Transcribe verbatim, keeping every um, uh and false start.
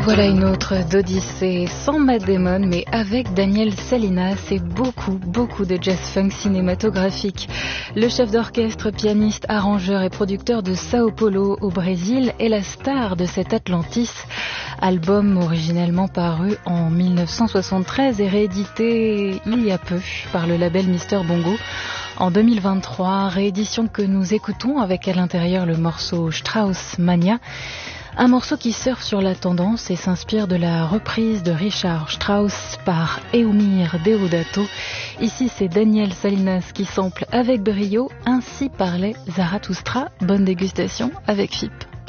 Voilà une autre d'Odyssée, sans Matt Damon, mais avec Daniel Salinas et beaucoup, beaucoup de jazz funk cinématographique. Le chef d'orchestre, pianiste, arrangeur et producteur de Sao Paulo au Brésil est la star de cet Atlantis, album originellement paru en mille neuf cent soixante-treize et réédité il y a peu par le label Mister Bongo. En deux mille vingt-trois, réédition que nous écoutons avec à l'intérieur le morceau Strauss Mania. Un morceau qui surfe sur la tendance et s'inspire de la reprise de Richard Strauss par Eumir Deodato. Ici, c'est Daniel Salinas qui sample avec brio. Ainsi parlait Zarathustra. Bonne dégustation avec F I P.